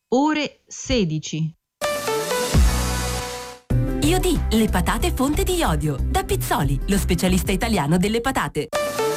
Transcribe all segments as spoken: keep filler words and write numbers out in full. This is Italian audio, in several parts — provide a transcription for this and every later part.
ore sedici. Iodì, le patate fonte di iodio. Da Pizzoli, lo specialista italiano delle patate.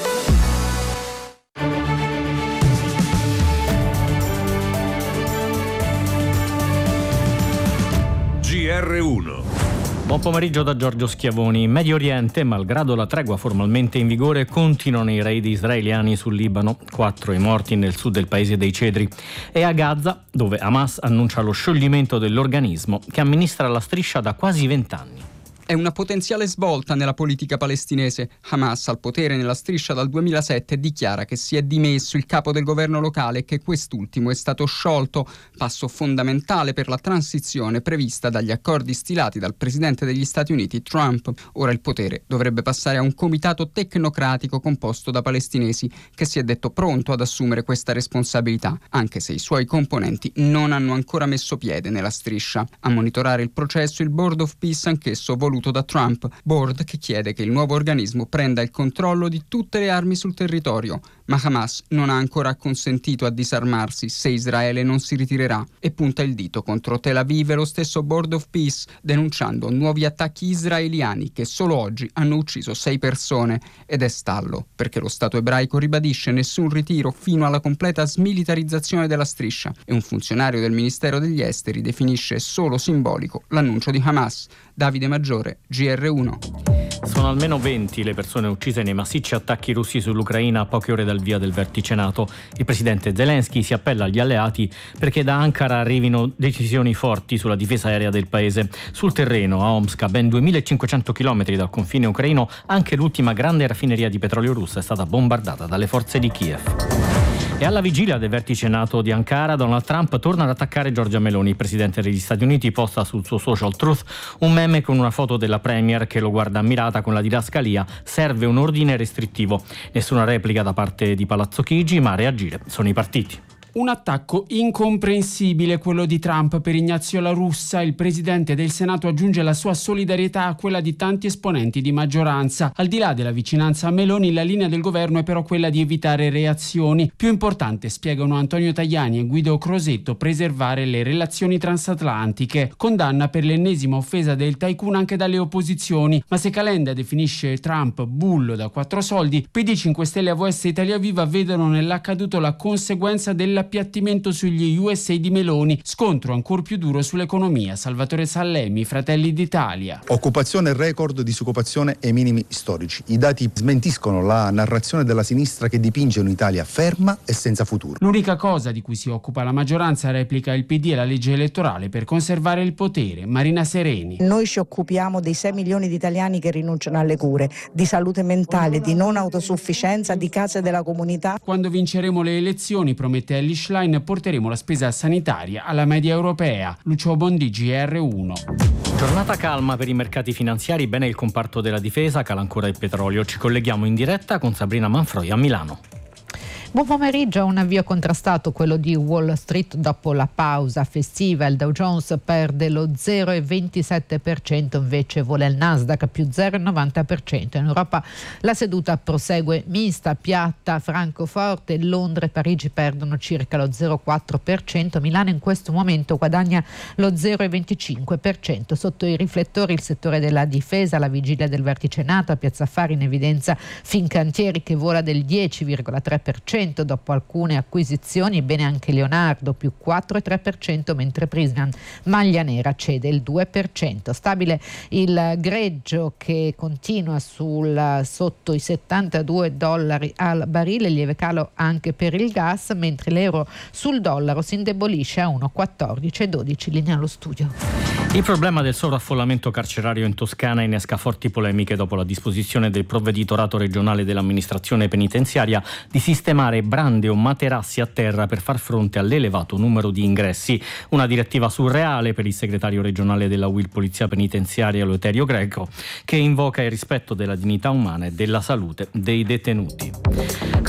G R uno. Buon pomeriggio da Giorgio Schiavoni. In Medio Oriente, malgrado la tregua formalmente in vigore, continuano i raid israeliani sul Libano, quattro i morti nel sud del paese dei Cedri, e a Gaza, dove Hamas annuncia lo scioglimento dell'organismo che amministra la striscia da quasi vent'anni. È una potenziale svolta nella politica palestinese. Hamas, al potere nella striscia dal duemilasette, dichiara che si è dimesso il capo del governo locale e che quest'ultimo è stato sciolto, passo fondamentale per la transizione prevista dagli accordi stilati dal presidente degli Stati Uniti Trump. Ora il potere dovrebbe passare a un comitato tecnocratico composto da palestinesi, che si è detto pronto ad assumere questa responsabilità, anche se i suoi componenti non hanno ancora messo piede nella striscia. A monitorare il processo il Board of Peace, anch'esso voluto da Trump, board che chiede che il nuovo organismo prenda il controllo di tutte le armi sul territorio, ma Hamas non ha ancora consentito a disarmarsi se Israele non si ritirerà e punta il dito contro Tel Aviv e lo stesso Board of Peace, denunciando nuovi attacchi israeliani che solo oggi hanno ucciso sei persone, ed è stallo perché lo Stato ebraico ribadisce nessun ritiro fino alla completa smilitarizzazione della striscia, e un funzionario del Ministero degli Esteri definisce solo simbolico l'annuncio di Hamas. Davide Maggiore, G R uno. Sono almeno venti le persone uccise nei massicci attacchi russi sull'Ucraina a poche ore dal via del vertice NATO. Il presidente Zelensky si appella agli alleati perché da Ankara arrivino decisioni forti sulla difesa aerea del paese. Sul terreno, a Omsk, a ben duemilacinquecento chilometri dal confine ucraino, anche l'ultima grande raffineria di petrolio russa è stata bombardata dalle forze di Kiev. E alla vigilia del vertice NATO di Ankara, Donald Trump torna ad attaccare Giorgia Meloni. Il presidente degli Stati Uniti posta sul suo social Truth un meme con una foto della premier che lo guarda ammirata con la didascalia: serve un ordine restrittivo. Nessuna replica da parte di Palazzo Chigi, ma a reagire sono i partiti. Un attacco incomprensibile quello di Trump per Ignazio La Russa. Il presidente del Senato aggiunge la sua solidarietà a quella di tanti esponenti di maggioranza. Al di là della vicinanza a Meloni, la linea del governo è però quella di evitare reazioni. Più importante, spiegano Antonio Tajani e Guido Crosetto, preservare le relazioni transatlantiche. Condanna per l'ennesima offesa del tycoon anche dalle opposizioni. Ma se Calenda definisce Trump bullo da quattro soldi, P D, cinque Stelle e A V S Italia Viva vedono nell'accaduto la conseguenza della appiattimento sugli U S A di Meloni, scontro ancor più duro sull'economia. Salvatore Sallemi, Fratelli d'Italia. Occupazione record, disoccupazione ai minimi storici. I dati smentiscono la narrazione della sinistra che dipinge un'Italia ferma e senza futuro. L'unica cosa di cui si occupa la maggioranza, replica il P D, è la legge elettorale per conservare il potere. Marina Sereni. Noi ci occupiamo dei sei milioni di italiani che rinunciano alle cure, di salute mentale, di non autosufficienza, di case della comunità. Quando vinceremo le elezioni, promette Elly Schlein, porteremo la spesa sanitaria alla media europea. Lucio Bondi, G R uno. Giornata calma per i mercati finanziari, bene il comparto della difesa, cala ancora il petrolio. Ci colleghiamo in diretta con Sabrina Manfroi a Milano. Buon pomeriggio. Un avvio contrastato quello di Wall Street dopo la pausa festiva. Il Dow Jones perde lo zero virgola ventisette per cento, invece vola il Nasdaq più zero virgola novanta per cento. In Europa la seduta prosegue mista, piatta. Francoforte, Londra e Parigi perdono circa lo zero virgola quattro per cento. Milano in questo momento guadagna lo zero virgola venticinque per cento. Sotto i riflettori il settore della difesa, la vigilia del vertice NATO. A Piazza Affari in evidenza Fincantieri che vola del dieci virgola tre per cento dopo alcune acquisizioni, bene anche Leonardo più quattro virgola tre per cento, mentre Prisman Maglia Nera cede il due per cento. Stabile il greggio che continua sul sotto i settantadue dollari al barile, lieve calo anche per il gas, mentre l'euro sul dollaro si indebolisce a uno virgola quattordici e dodici. Linea allo studio. Il problema del sovraffollamento carcerario in Toscana innesca forti polemiche dopo la disposizione del provveditorato regionale dell'amministrazione penitenziaria di sistemare brande o materassi a terra per far fronte all'elevato numero di ingressi. Una direttiva surreale per il segretario regionale della U I L Polizia Penitenziaria Eleuterio Greco, che invoca il rispetto della dignità umana e della salute dei detenuti.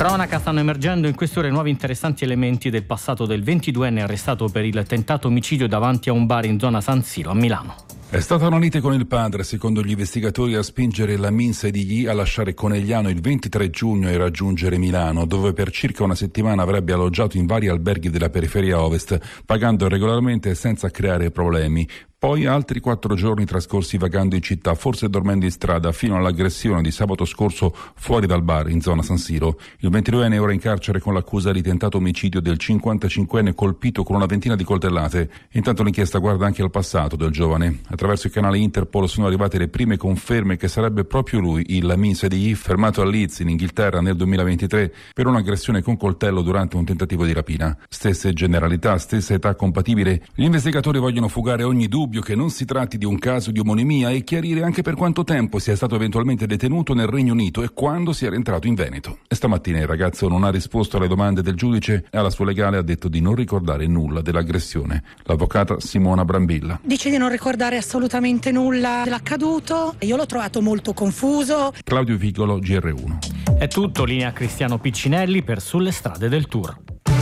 Cronaca, stanno emergendo in queste ore nuovi interessanti elementi del passato del ventiduenne arrestato per il tentato omicidio davanti a un bar in zona San Siro a Milano. È stata una lite con il padre, secondo gli investigatori, a spingere Lamin Sedighi a lasciare Conegliano il ventitré giugno e raggiungere Milano, dove per circa una settimana avrebbe alloggiato in vari alberghi della periferia ovest, pagando regolarmente e senza creare problemi. Poi altri quattro giorni trascorsi vagando in città, forse dormendo in strada, fino all'aggressione di sabato scorso fuori dal bar in zona San Siro. Il ventiduenne è ora in carcere con l'accusa di tentato omicidio del cinquantacinquenne colpito con una ventina di coltellate. Intanto l'inchiesta guarda anche al passato del giovane. Attraverso il canale Interpol sono arrivate le prime conferme che sarebbe proprio lui, il Lamin Sedighi, fermato a Leeds in Inghilterra nel duemilaventitré per un'aggressione con coltello durante un tentativo di rapina. Stesse generalità, stessa età compatibile. Gli investigatori vogliono fugare ogni dubbio che non si tratti di un caso di omonimia e chiarire anche per quanto tempo sia stato eventualmente detenuto nel Regno Unito e quando sia rientrato in Veneto. E stamattina il ragazzo non ha risposto alle domande del giudice e alla sua legale ha detto di non ricordare nulla dell'aggressione. L'avvocata Simona Brambilla. Dice di non ricordare assolutamente nulla dell'accaduto. Io l'ho trovato molto confuso. Claudio Vicolo, G R uno. È tutto, linea Cristiano Piccinelli per Sulle strade del Tour.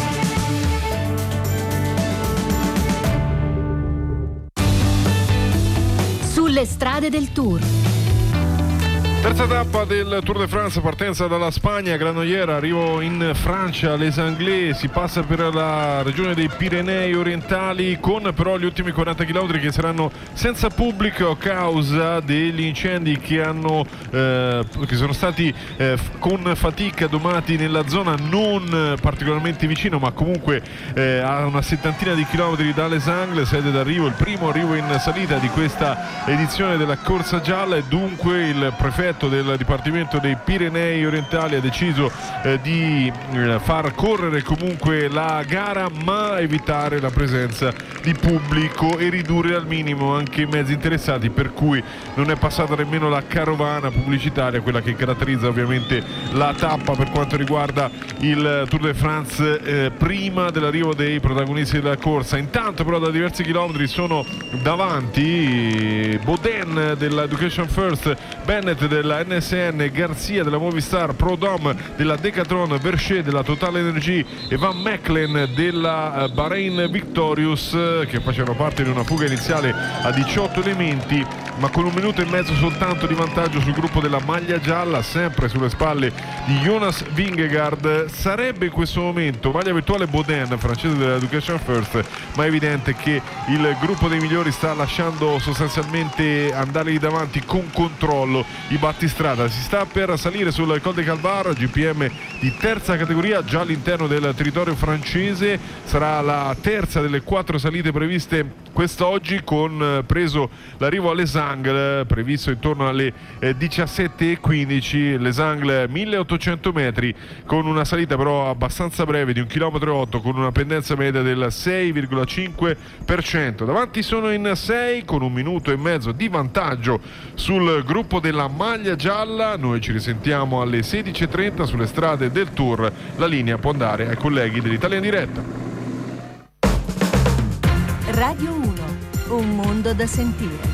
Sulle strade del Tour. Terza tappa del Tour de France, partenza dalla Spagna, Granollers, arrivo in Francia, Les Anglais, si passa per la regione dei Pirenei orientali con però gli ultimi quaranta chilometri che saranno senza pubblico a causa degli incendi che hanno eh, che sono stati eh, con fatica domati nella zona non particolarmente vicino ma comunque eh, a una settantina di chilometri da Les Anglais, sede d'arrivo, il primo arrivo in salita di questa edizione della corsa gialla e dunque il prefetto del Dipartimento dei Pirenei orientali ha deciso eh, di eh, far correre comunque la gara ma evitare la presenza di pubblico e ridurre al minimo anche i mezzi interessati, per cui non è passata nemmeno la carovana pubblicitaria, quella che caratterizza ovviamente la tappa per quanto riguarda il Tour de France eh, prima dell'arrivo dei protagonisti della corsa. Intanto però da diversi chilometri sono davanti Boden dell'Education First, Bennett della N S N, Garcia della Movistar, Prodom della Decathlon, Verchet della Total Energy e Van Mechelen della Bahrain Victorious, che facevano parte di una fuga iniziale a diciotto elementi ma con un minuto e mezzo soltanto di vantaggio sul gruppo della maglia gialla, sempre sulle spalle di Jonas Vingegaard. Sarebbe in questo momento maglia virtuale Boden, francese dell'Education First, ma è evidente che il gruppo dei migliori sta lasciando sostanzialmente andare lì davanti con controllo i battistrada. Si sta per salire sul Col de Calvar, G P M di terza categoria già all'interno del territorio francese, sarà la terza delle quattro salite previste quest'oggi, con preso l'arrivo a Les Angles previsto intorno alle diciassette e quindici. Les Angles milleottocento metri con una salita però abbastanza breve di un chilometro e otto con una pendenza media del sei virgola cinque per cento. Davanti sono in sei con un minuto e mezzo di vantaggio sul gruppo della maglia gialla. Noi ci risentiamo alle sedici e trenta sulle strade del Tour. La linea può andare ai colleghi dell'Italia in diretta. Radio uno, un mondo da sentire.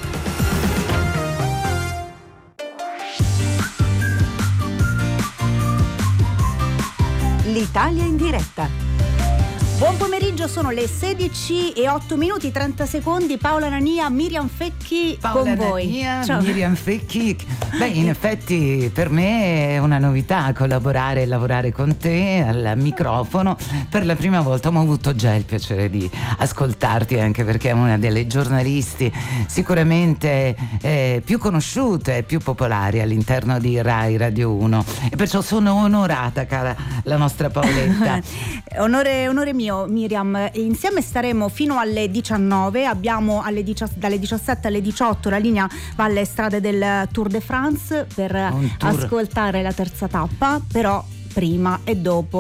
L'Italia in diretta. Buon pomeriggio, sono le sedici e otto minuti trenta secondi. Paola Nania, Miriam Fecchi Paola con voi. Nania, Ciao. Miriam Fecchi. Beh, in effetti per me è una novità collaborare e lavorare con te al microfono. Per la prima volta ho avuto già il piacere di ascoltarti, anche perché è una delle giornalisti sicuramente eh, più conosciute e più popolari all'interno di Rai Radio uno, e perciò sono onorata, cara la nostra Paoletta. onore, onore mio. Miriam, insieme staremo fino alle diciannove, abbiamo alle diciassette, dalle diciassette alle diciotto la linea va alle strade del Tour de France per tour. ascoltare la terza tappa, però prima e dopo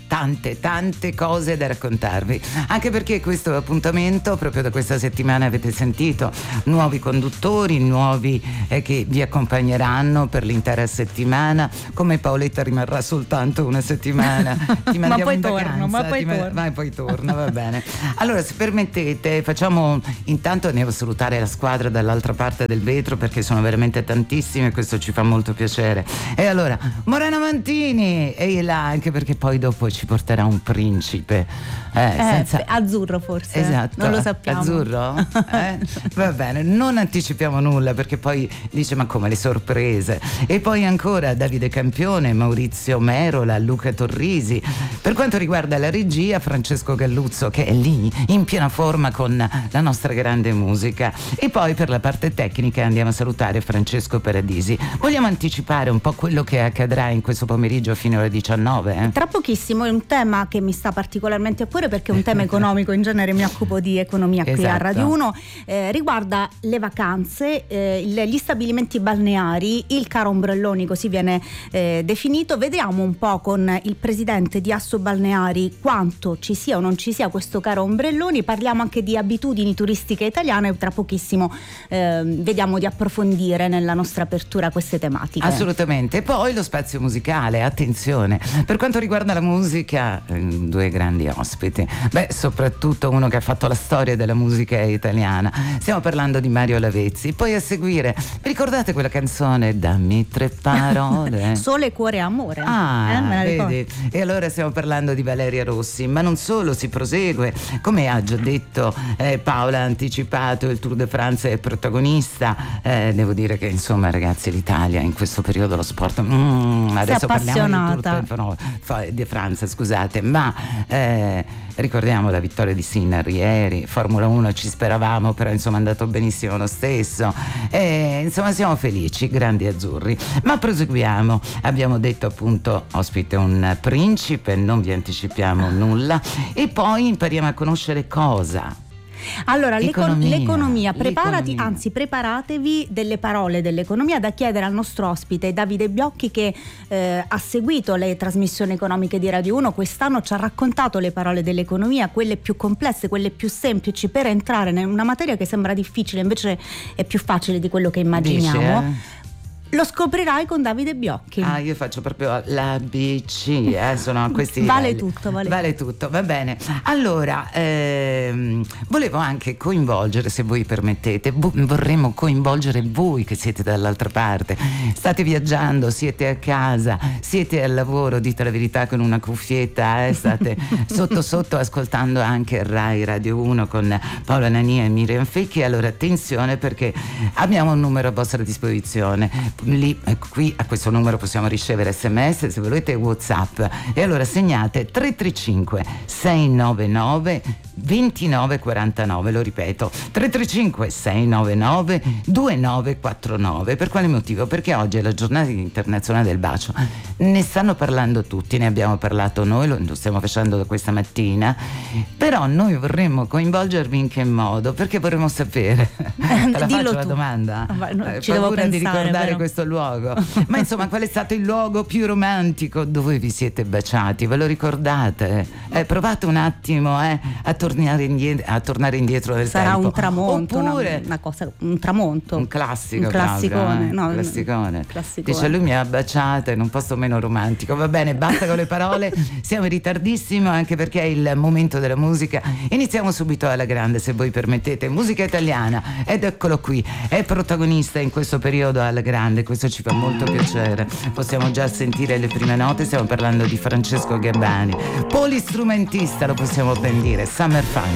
tante tante cose da raccontarvi, anche perché questo appuntamento, proprio da questa settimana avete sentito nuovi conduttori, nuovi eh, che vi accompagneranno per l'intera settimana. Come Paoletta rimarrà soltanto una settimana, ti mandiamo ma poi in torno, vacanza, ma poi ti ma- torno. ma poi torno, va bene. Allora, se permettete, facciamo intanto andiamo a salutare la squadra dall'altra parte del vetro, perché sono veramente tantissime e questo ci fa molto piacere. E allora, Morena Mantini, e là, anche perché poi dopo ci porterà un principe eh, Eh, senza... azzurro forse. Esatto. Non lo sappiamo. Azzurro? Eh? Va bene, non anticipiamo nulla perché poi dice ma come le sorprese. E poi ancora Davide Campione, Maurizio Merola, Luca Torrisi. Per quanto riguarda la regia, Francesco Galluzzo, che è lì in piena forma con la nostra grande musica. E poi per la parte tecnica andiamo a salutare Francesco Paradisi. Vogliamo anticipare un po' quello che accadrà in questo pomeriggio fino alle diciannove? Eh? Tra pochissimo, è un tema che mi sta particolarmente a cuore perché è un tema economico, in genere mi occupo di economia qui Esatto. a Radio uno, eh, riguarda le vacanze, eh, il- gli stabilimenti balneari, il caro ombrelloni così viene eh, definito. Vediamo un po' con il presidente di Assobalneari quanto ci sia o non ci sia questo caro ombrelloni. Parliamo anche di abitudini turistiche italiane e tra pochissimo eh, vediamo di approfondire nella nostra apertura queste tematiche. Assolutamente. Poi lo spazio musicale, attenzione, per quanto riguarda la musica, eh, due grandi ospiti, beh, soprattutto uno che ha fatto la storia della musica italiana. Stiamo parlando di Mario Lavezzi. Poi a seguire, vi ricordate quella canzone Dammi tre parole? Sole, cuore e amore. Ah, Eh, me la ricordo. vedi? E allora stiamo parlando di Valeria Rossi, ma non solo, si prosegue. Come ha già detto eh, Paola, ha anticipato, il Tour de France è protagonista. Eh, devo dire che insomma, ragazzi, l'Italia in questo periodo lo sport. Mm, adesso parliamo di Tour de Fran- fa- di Francia, scusate, ma eh, ricordiamo la vittoria di Sinner ieri. Formula uno ci speravamo, però insomma è andato benissimo lo stesso. E, insomma, siamo felici, grandi azzurri. Ma proseguiamo. Abbiamo detto appunto ospite un principe, non vi anticipiamo nulla. E poi impariamo a conoscere cosa? Allora, l'eco- Economia. l'economia, preparati, L'economia. anzi preparatevi delle parole dell'economia da chiedere al nostro ospite Davide Biocchi, che eh, ha seguito le trasmissioni economiche di Radio uno. Quest'anno ci ha raccontato le parole dell'economia, quelle più complesse, quelle più semplici, per entrare in una materia che sembra difficile, invece è più facile di quello che immaginiamo. Dici, eh? Lo scoprirai con Davide Biocchi. Ah, io faccio proprio l'A B C, eh, sono a questi Vale livelli. tutto, vale Vale tutto, va bene. Allora, ehm, volevo anche coinvolgere, se voi permettete, vo- vorremmo coinvolgere voi che siete dall'altra parte. State viaggiando, siete a casa, siete al lavoro, dite la verità con una cuffietta, eh, state sotto sotto ascoltando anche Rai Radio uno con Paola Nania e Miriam Fecchi. Allora attenzione, perché abbiamo un numero a vostra disposizione. Lì, eh, qui a questo numero possiamo ricevere sms, se volete WhatsApp, e allora segnate tre tre cinque sei nove nove due nove quattro nove, lo ripeto, tre tre cinque sei nove nove due nove quattro nove. Per quale motivo? Perché oggi è la giornata internazionale del bacio, ne stanno parlando tutti, ne abbiamo parlato noi, lo lo stiamo facendo da questa mattina, però noi vorremmo coinvolgervi in che modo? Perché vorremmo sapere. Te la Dillo faccio la tu. domanda? Ah, vai, no, Eh, ci devo paura di pensare, ricordare però. questo luogo. Ma insomma, qual è stato il luogo più romantico dove vi siete baciati? Ve lo ricordate? Eh, provate un attimo eh, a tornare indietro, a tornare indietro nel Sarà tempo. un tramonto, Oppure una, una cosa, un tramonto. un classico, un classicone, proprio, eh? no, classicone. classicone. Dice, lui mi ha baciata in un posto meno romantico. Va bene, basta con le parole, siamo in ritardissimo, anche perché è il momento della musica. Iniziamo subito alla grande, se voi permettete. Musica italiana, ed eccolo qui, è protagonista in questo periodo alla grande, questo ci fa molto piacere. Possiamo già sentire le prime note, stiamo parlando di Francesco Gabbani, polistrumentista, lo possiamo ben dire, Summer Fun.